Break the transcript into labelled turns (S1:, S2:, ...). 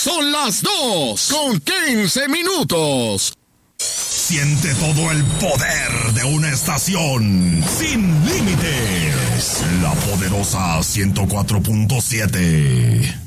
S1: Son las 2:15.
S2: Siente todo el poder de una estación sin límites. La poderosa 104.7.